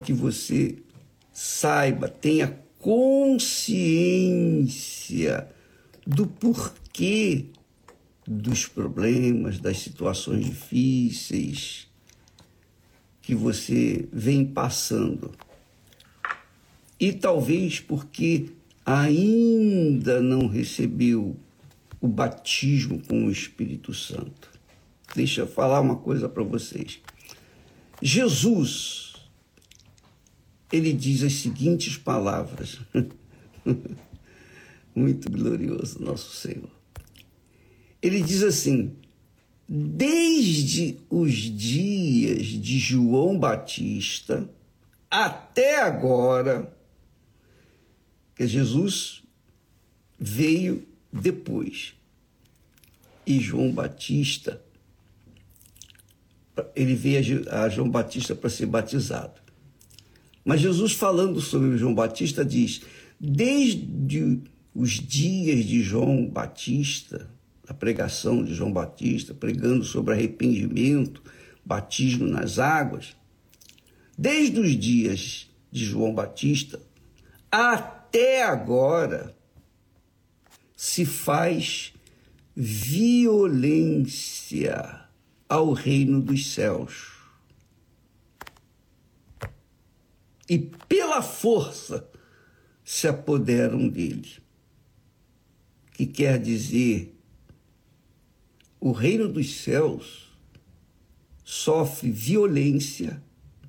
que você saiba, tenha consciência do porquê dos problemas, das situações difíceis que você vem passando. E talvez porque ainda não recebeu o batismo com o Espírito Santo. Deixa eu falar uma coisa para vocês. Jesus, ele diz as seguintes palavras. Muito glorioso nosso Senhor. Ele diz assim: desde os dias de João Batista até agora, que Jesus veio depois. E João Batista, ele veio a João Batista para ser batizado. Mas Jesus, falando sobre João Batista, diz: desde os dias de João Batista, a pregação de João Batista, pregando sobre arrependimento, batismo nas águas, desde os dias de João Batista até agora, se faz violência ao reino dos céus. E pela força se apoderam dele. Que quer dizer, o reino dos céus sofre violência.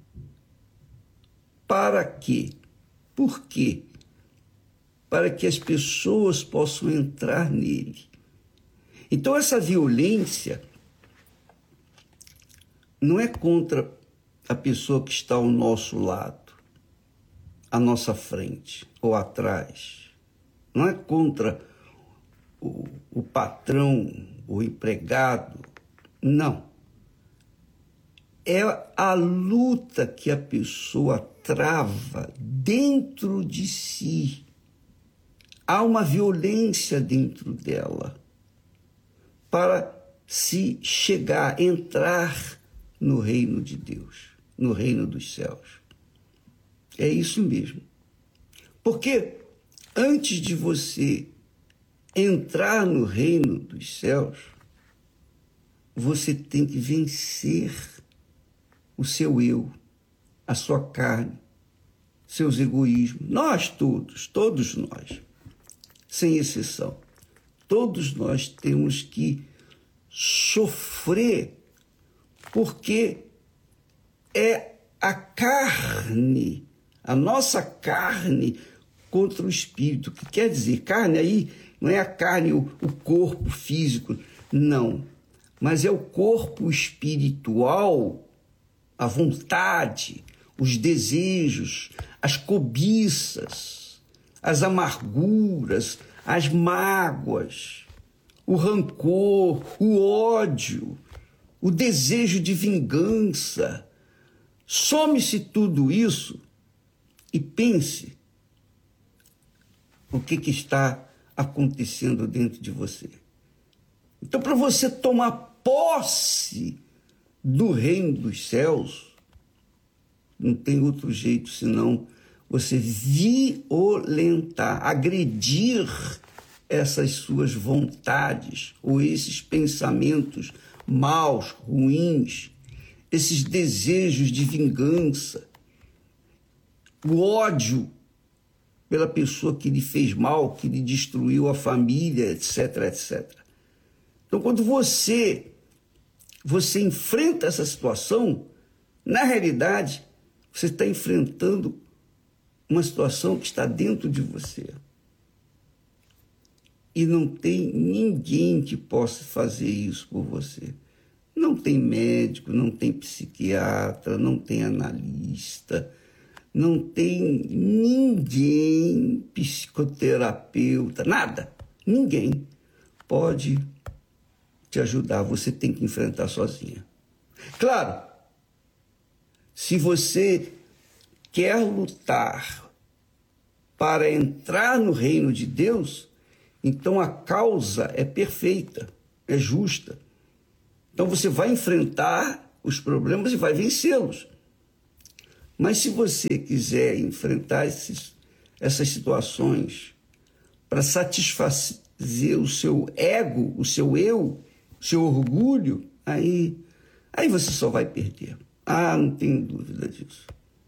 Para quê? Por quê? Para que as pessoas possam entrar nele. Então, essa violência não é contra a pessoa que está ao nosso lado, à nossa frente ou atrás. Não é contra o patrão, o empregado. Não. É a luta que a pessoa trava dentro de si. Há uma violência dentro dela para se chegar, entrar no reino de Deus, no reino dos céus. É isso mesmo. Porque antes de você entrar no reino dos céus, você tem que vencer o seu eu, a sua carne, seus egoísmos. Nós todos nós, sem exceção, todos nós temos que sofrer, porque é a carne, a nossa carne contra o espírito. Que quer dizer, carne aí não é a carne, o corpo físico, não. Mas é o corpo espiritual, a vontade, os desejos, as cobiças, as amarguras, as mágoas, o rancor, o ódio, o desejo de vingança. Some-se tudo isso e pense o que está acontecendo dentro de você. Então, para você tomar posse do reino dos céus, não tem outro jeito senão você violentar, agredir essas suas vontades ou esses pensamentos maus, ruins, esses desejos de vingança, o ódio pela pessoa que lhe fez mal, que lhe destruiu a família, etc, etc. Então, quando você enfrenta essa situação, na realidade, você está enfrentando uma situação que está dentro de você. E não tem ninguém que possa fazer isso por você. Não tem médico, não tem psiquiatra, não tem analista, não tem ninguém, psicoterapeuta, nada. Ninguém pode te ajudar, você tem que enfrentar sozinha. Claro, se você quer lutar para entrar no reino de Deus, então a causa é perfeita, é justa. Então você vai enfrentar os problemas e vai vencê-los. Mas se você quiser enfrentar essas situações para satisfazer o seu ego, o seu eu, o seu orgulho, aí você só vai perder. Não tenho dúvida disso.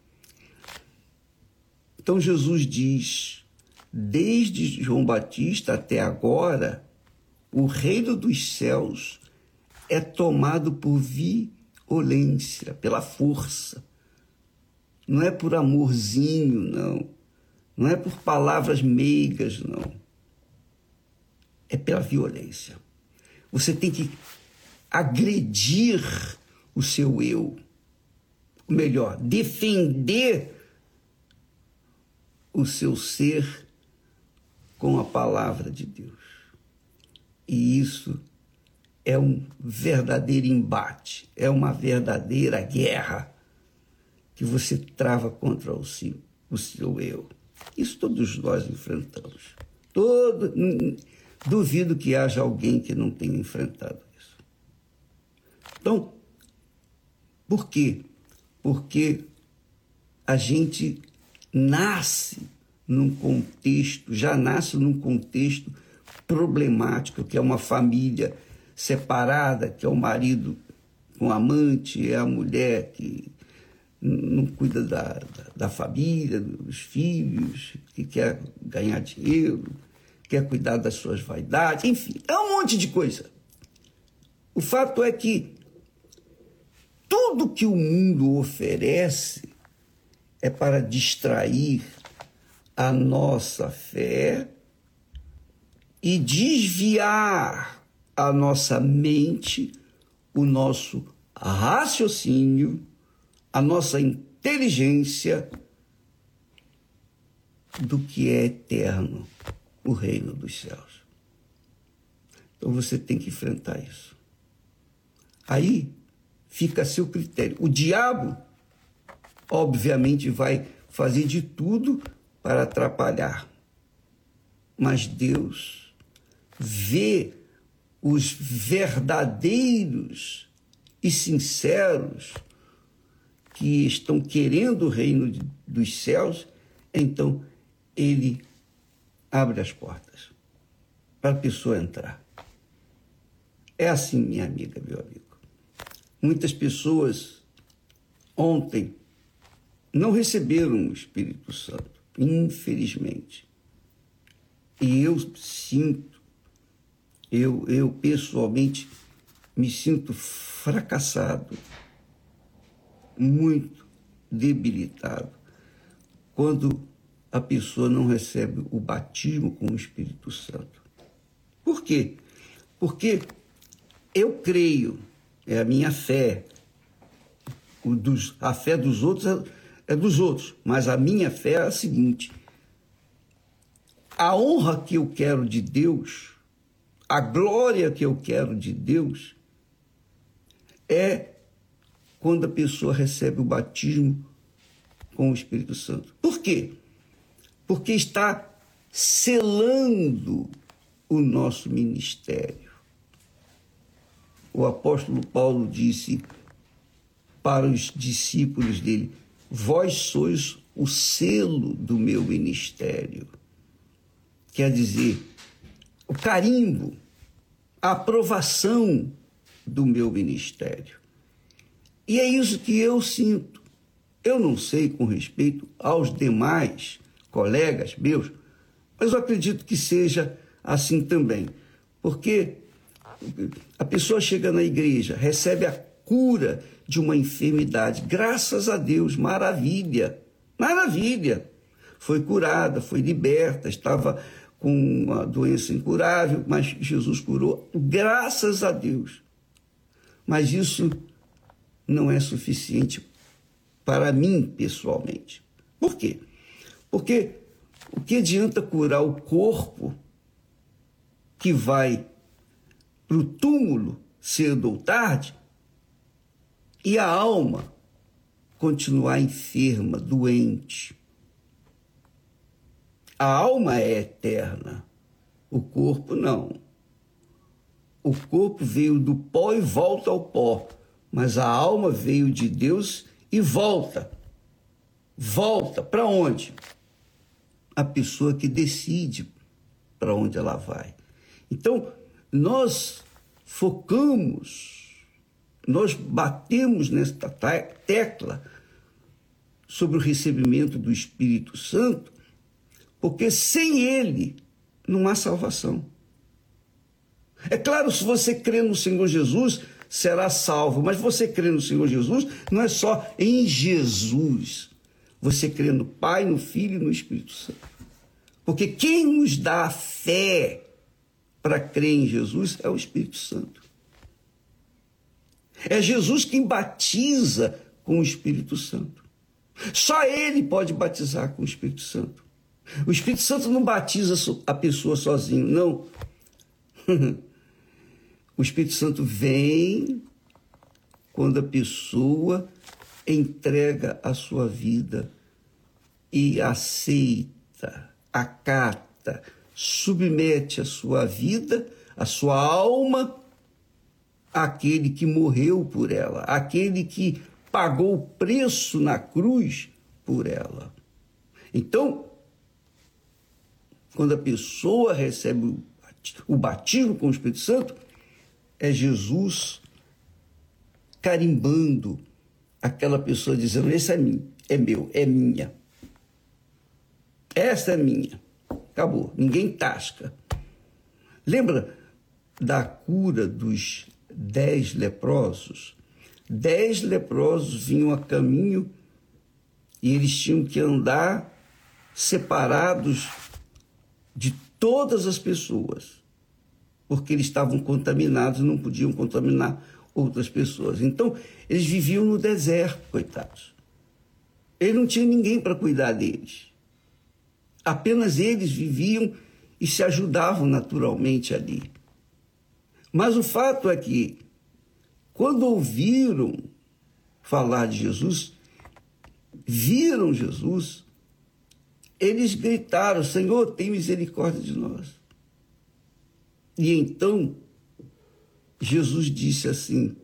Então Jesus diz, desde João Batista até agora, o reino dos céus é tomado por violência, pela força. Não é por amorzinho, não. Não é por palavras meigas, não. É pela violência. Você tem que agredir o seu eu. Ou melhor, defender o seu ser com a palavra de Deus. E isso é um verdadeiro embate, é uma verdadeira guerra que você trava contra o seu eu. Isso todos nós enfrentamos. Duvido que haja alguém que não tenha enfrentado isso. Então, por quê? Porque a gente já nasce num contexto problemático, que é uma família separada, que é o marido com amante, é a mulher que não cuida da família, dos filhos, que quer ganhar dinheiro, quer cuidar das suas vaidades, enfim, é um monte de coisa. O fato é que tudo que o mundo oferece é para distrair a nossa fé e desviar a nossa mente, o nosso raciocínio, a nossa inteligência do que é eterno, o reino dos céus. Então você tem que enfrentar isso. Aí fica a seu critério. O diabo, obviamente, vai fazer de tudo para atrapalhar. Mas Deus vê os verdadeiros e sinceros que estão querendo o reino dos céus, então ele abre as portas para a pessoa entrar. É assim, minha amiga, meu amigo. Muitas pessoas ontem não receberam o Espírito Santo, infelizmente. E eu pessoalmente me sinto fracassado, muito debilitado, quando a pessoa não recebe o batismo com o Espírito Santo. Por quê? Porque eu creio, é a minha fé, a fé dos outros é dos outros, mas a minha fé é a seguinte: a honra que eu quero de Deus, a glória que eu quero de Deus, é quando a pessoa recebe o batismo com o Espírito Santo. Por quê? Porque está selando o nosso ministério. O apóstolo Paulo disse para os discípulos dele: vós sois o selo do meu ministério. Quer dizer, o carimbo, a aprovação do meu ministério. E é isso que eu sinto. Eu não sei com respeito aos demais colegas meus, mas eu acredito que seja assim também. Porque a pessoa chega na igreja, recebe a cura de uma enfermidade, graças a Deus, maravilha, maravilha. Foi curada, foi liberta, estava com uma doença incurável, mas Jesus curou, graças a Deus. Mas isso não é suficiente para mim, pessoalmente. Por quê? Porque o que adianta curar o corpo que vai para o túmulo cedo ou tarde e a alma continuar enferma, doente? A alma é eterna, o corpo não. O corpo veio do pó e volta ao pó, mas a alma veio de Deus e volta. volta para onde? A pessoa que decide para onde ela vai. Então, nós focamos, nós batemos nesta tecla sobre o recebimento do Espírito Santo, porque sem ele não há salvação. É claro, se você crê no Senhor Jesus, será salvo, mas você crê no Senhor Jesus não é só em Jesus. Você crê no Pai, no Filho e no Espírito Santo. Porque quem nos dá a fé para crer em Jesus é o Espírito Santo. É Jesus quem batiza com o Espírito Santo. Só ele pode batizar com o Espírito Santo. O Espírito Santo não batiza a pessoa sozinho, não. O Espírito Santo vem quando a pessoa entrega a sua vida e aceita, acata, submete a sua vida, a sua alma, àquele que morreu por ela, àquele que pagou o preço na cruz por ela. Então, quando a pessoa recebe o batismo com o Espírito Santo, é Jesus carimbando aquela pessoa, dizendo: esse é mim, é meu, é minha. Essa é minha. Acabou, ninguém tasca. Lembra da cura dos 10 leprosos? 10 leprosos vinham a caminho e eles tinham que andar separados de todas as pessoas, porque eles estavam contaminados e não podiam contaminar outras pessoas. Então, eles viviam no deserto, coitados. Eles não tinham ninguém para cuidar deles. Apenas eles viviam e se ajudavam naturalmente ali. Mas o fato é que, quando ouviram falar de Jesus, viram Jesus, eles gritaram: Senhor, tem misericórdia de nós. E então, Jesus disse assim: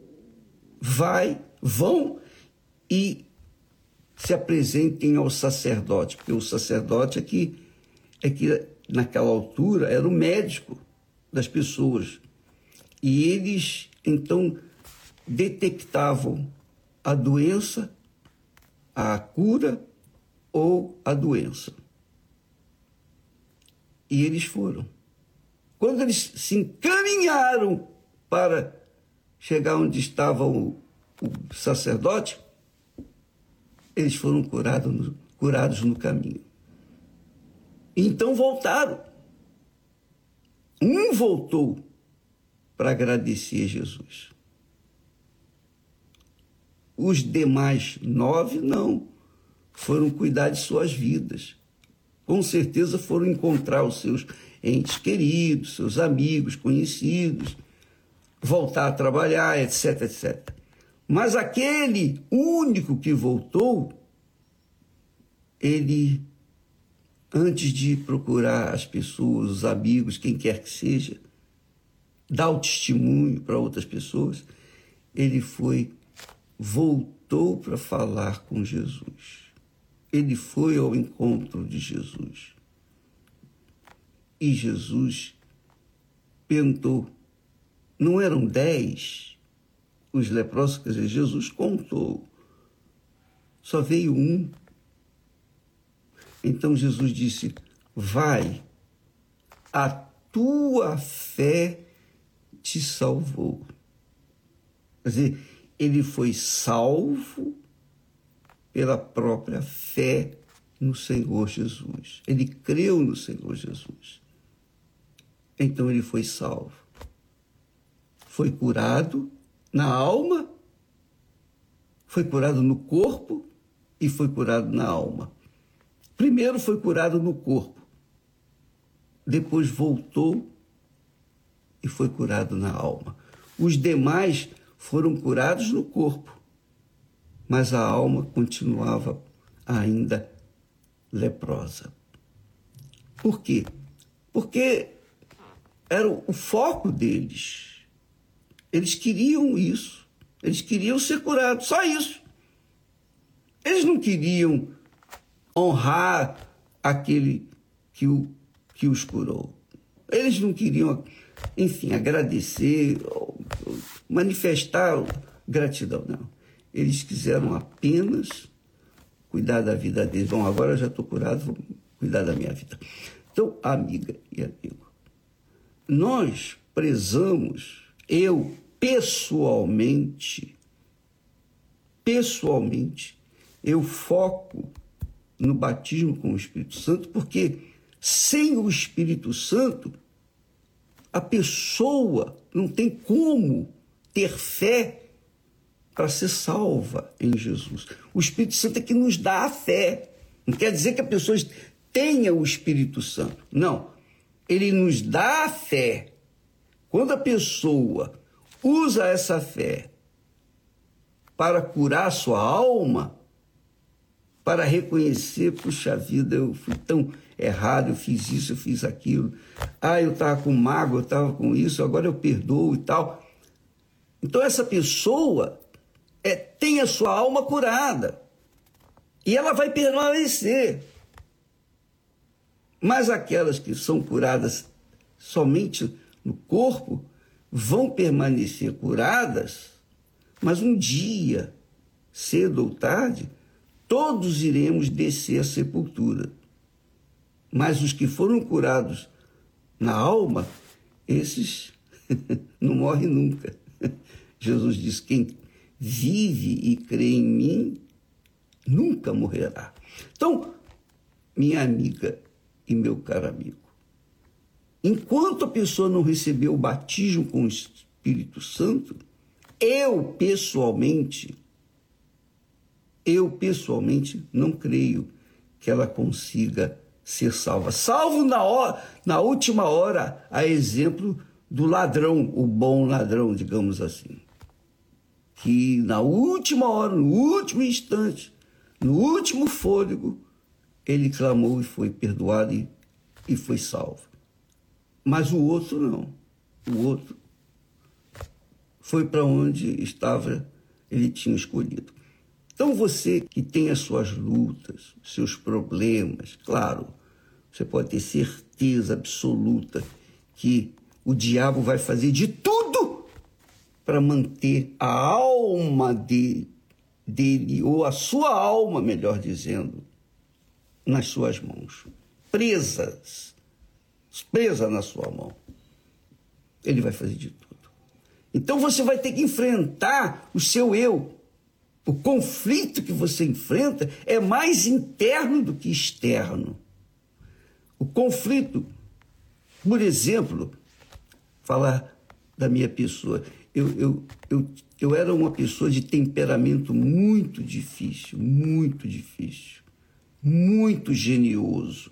vão e se apresentem ao sacerdote, porque o sacerdote é que naquela altura era o médico das pessoas. E eles, então, detectavam a doença, a cura ou a doença. E eles foram. Quando eles se encaminharam para chegar onde estava o sacerdote, eles foram curados no caminho. Então voltaram. Um voltou para agradecer a Jesus. Os demais 9 não. Foram cuidar de suas vidas. Com certeza foram encontrar os seus entes queridos, seus amigos, conhecidos, voltar a trabalhar, etc, etc. Mas aquele único que voltou, ele, antes de procurar as pessoas, os amigos, quem quer que seja, dar o testemunho para outras pessoas, ele voltou para falar com Jesus. Ele foi ao encontro de Jesus. E Jesus perguntou: não eram 10 os leprosos? Quer dizer, Jesus contou. Só veio um. Então Jesus disse: vai, a tua fé te salvou. Quer dizer, ele foi salvo pela própria fé no Senhor Jesus. Ele creu no Senhor Jesus. Então ele foi salvo. Foi curado na alma, foi curado no corpo e foi curado na alma. Primeiro foi curado no corpo, depois voltou e foi curado na alma. Os demais foram curados no corpo, mas a alma continuava ainda leprosa. Por quê? Porque era o foco deles. Eles queriam isso. Eles queriam ser curados, só isso. Eles não queriam honrar aquele que os curou. Eles não queriam, enfim, agradecer, manifestar gratidão, não. Eles quiseram apenas cuidar da vida deles. Bom, agora eu já estou curado, vou cuidar da minha vida. Então, amiga e amigo, nós prezamos, eu pessoalmente, eu foco no batismo com o Espírito Santo, porque sem o Espírito Santo, a pessoa não tem como ter fé para ser salva em Jesus. O Espírito Santo é que nos dá a fé. Não quer dizer que a pessoa tenha o Espírito Santo. Não. Ele nos dá a fé. Quando a pessoa usa essa fé para curar a sua alma, para reconhecer, puxa vida, eu fui tão errado, eu fiz isso, eu fiz aquilo. Eu estava com mágoa, eu estava com isso, agora eu perdoo e tal. Então essa pessoa tem a sua alma curada. E ela vai permanecer. Mas aquelas que são curadas somente no corpo vão permanecer curadas, mas um dia, cedo ou tarde, todos iremos descer à sepultura. Mas os que foram curados na alma, esses não morrem nunca. Jesus diz: quem vive e crê em mim nunca morrerá. Então, minha amiga e meu caro amigo, enquanto a pessoa não recebeu o batismo com o Espírito Santo, eu pessoalmente não creio que ela consiga ser salva. Salvo na última hora, a exemplo do ladrão, o bom ladrão, digamos assim. Que na última hora, no último instante, no último fôlego, ele clamou e foi perdoado e foi salvo. Mas o outro não. O outro foi para onde ele tinha escolhido. Então você que tem as suas lutas, seus problemas, claro, você pode ter certeza absoluta que o diabo vai fazer de tudo para manter a alma dele, ou a sua alma, melhor dizendo, nas suas mãos, presa na sua mão. Ele vai fazer de tudo. Então você vai ter que enfrentar o seu eu. O conflito que você enfrenta é mais interno do que externo. O conflito, por exemplo, falar da minha pessoa, eu era uma pessoa de temperamento muito difícil, muito genioso.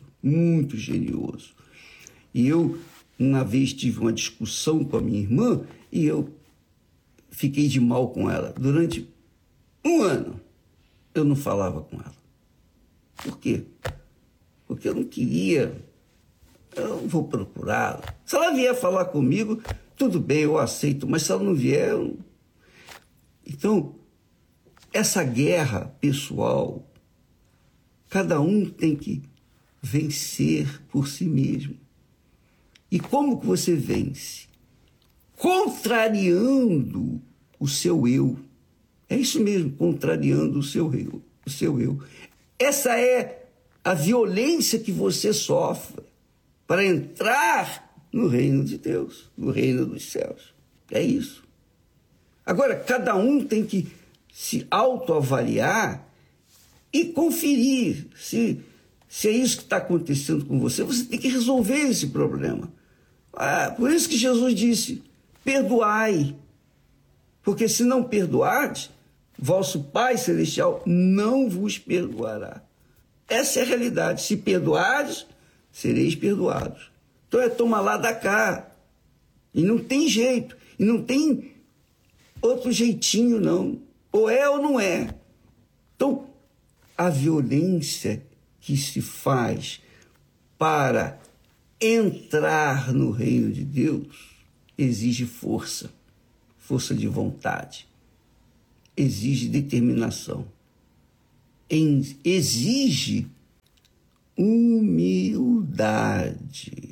E eu, uma vez, tive uma discussão com a minha irmã e eu fiquei de mal com ela. Durante 1 ano, eu não falava com ela. Por quê? Porque eu não queria, eu não vou procurá-la. Se ela vier falar comigo, tudo bem, eu aceito, mas se ela não vier, Então, essa guerra pessoal, cada um tem que vencer por si mesmo. E como que você vence? Contrariando o seu eu. É isso mesmo, contrariando o seu eu. Essa é a violência que você sofre para entrar no reino de Deus, no reino dos céus. É isso. Agora, cada um tem que se autoavaliar e conferir se é isso que está acontecendo com você. Você tem que resolver esse problema. Por isso que Jesus disse: perdoai, porque se não perdoardes, vosso Pai Celestial não vos perdoará. Essa é a realidade. Se perdoardes, sereis perdoados. Então é toma lá da cá. E não tem jeito. E não tem outro jeitinho, não. Ou é ou não é. Então, a violência que se faz para entrar no reino de Deus exige força de vontade, exige determinação, exige humildade.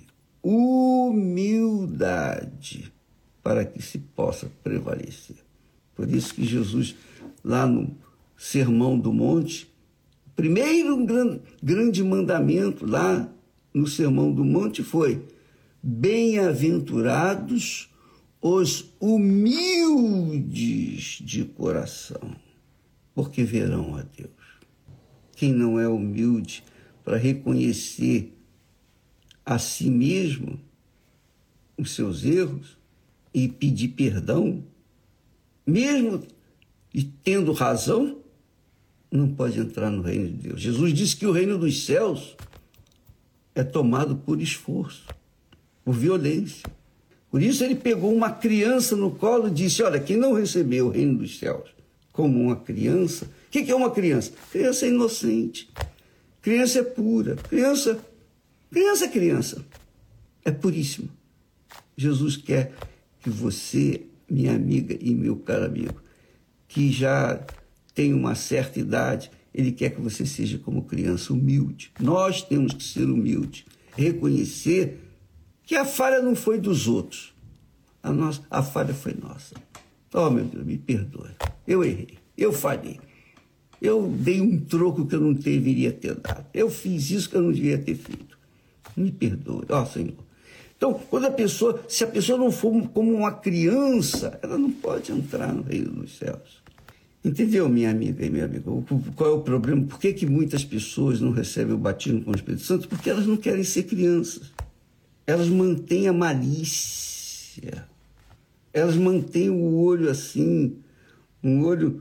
Humildade, para que se possa prevalecer. Por isso que Jesus, lá no Sermão do Monte, o primeiro grande mandamento lá no Sermão do Monte foi: bem-aventurados os humildes de coração, porque verão a Deus. Quem não é humilde para reconhecer a si mesmo os seus erros e pedir perdão, mesmo e tendo razão, não pode entrar no reino de Deus. Jesus disse que o reino dos céus é tomado por esforço, por violência. Por isso ele pegou uma criança no colo e disse: olha, quem não recebeu o reino dos céus como uma criança... O que é uma criança? Criança é inocente, criança é pura, criança é criança, é puríssima. Jesus quer que você, minha amiga e meu caro amigo, que já tem uma certa idade, ele quer que você seja como criança, humilde. Nós temos que ser humildes, reconhecer que a falha não foi dos outros, a falha foi nossa. Oh, meu Deus, me perdoe, eu errei, eu falhei. Eu dei um troco que eu não deveria ter dado. Eu fiz isso que eu não devia ter feito. Me perdoe, ó Senhor. Então, se a pessoa não for como uma criança, ela não pode entrar no reino dos céus. Entendeu, minha amiga e meu amigo? Qual é o problema? Por que muitas pessoas não recebem o batismo com o Espírito Santo? Porque elas não querem ser crianças. Elas mantêm a malícia. Elas mantêm o olho assim, um olho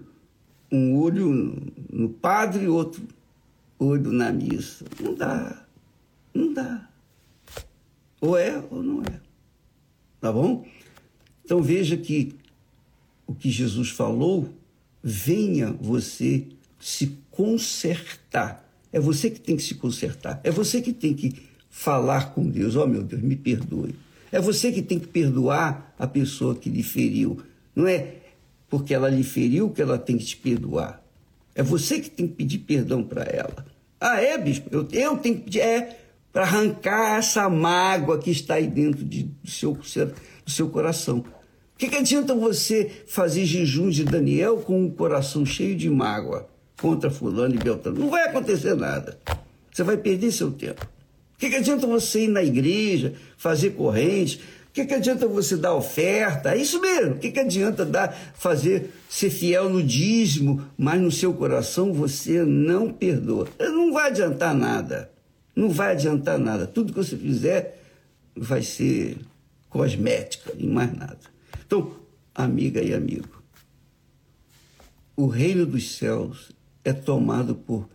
no padre e outro olho na missa. Não dá. Ou é ou não é. Tá bom? Então veja que o que Jesus falou, venha você se consertar. É você que tem que se consertar. É você que tem que falar com Deus. Oh, meu Deus, me perdoe. É você que tem que perdoar a pessoa que lhe feriu. Não é porque ela lhe feriu que ela tem que te perdoar. É você que tem que pedir perdão para ela. Ah, é, bispo? Eu tenho que pedir... para arrancar essa mágoa que está aí dentro do seu coração. O que adianta você fazer jejum de Daniel com um coração cheio de mágoa contra fulano e beltrano? Não vai acontecer nada. Você vai perder seu tempo. O que adianta você ir na igreja, fazer corrente? O que adianta você dar oferta? É isso mesmo. O que adianta ser fiel no dízimo, mas no seu coração você não perdoa? Não vai adiantar nada. Não vai adiantar nada. Tudo que você fizer vai ser cosmética e mais nada. Então, amiga e amigo, o reino dos céus é tomado por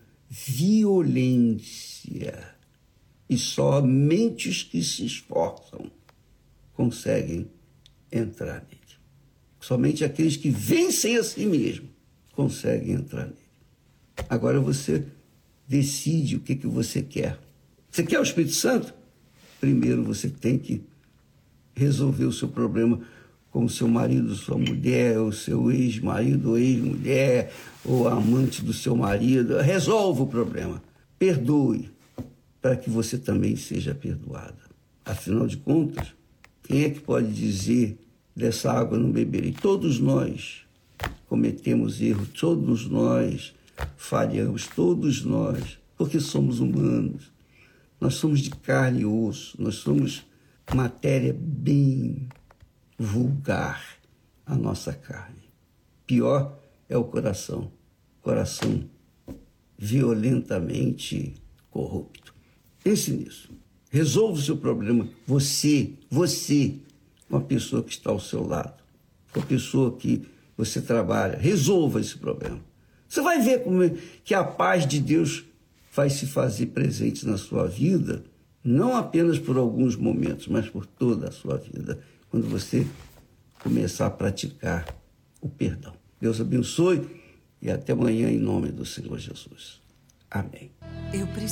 violência e somente os que se esforçam conseguem entrar nele. Somente aqueles que vencem a si mesmo conseguem entrar nele. Agora você decide o que você quer. Você quer o Espírito Santo? Primeiro você tem que resolver o seu problema com o seu marido, sua mulher, o seu ex-marido ou ex-mulher, ou a amante do seu marido. Resolva o problema. Perdoe, para que você também seja perdoada. Afinal de contas, quem é que pode dizer dessa água não beberei? Todos nós cometemos erros, todos nós falhamos, todos nós, porque somos humanos. Nós somos de carne e osso, nós somos matéria bem vulgar, a nossa carne. Pior é o coração violentamente corrupto. Pense nisso. Resolva o seu problema. Você, com a pessoa que está ao seu lado, com a pessoa que você trabalha, resolva esse problema. Você vai ver que a paz de Deus vai se fazer presente na sua vida, não apenas por alguns momentos, mas por toda a sua vida, quando você começar a praticar o perdão. Deus abençoe e até amanhã em nome do Senhor Jesus. Amém.